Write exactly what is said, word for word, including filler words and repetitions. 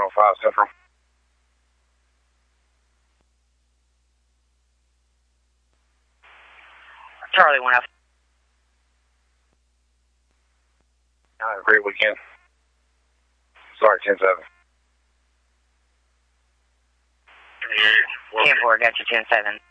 oh five Central. Charlie one F. Have a great weekend. Sorry, ten seven. ten four, got you ten seven.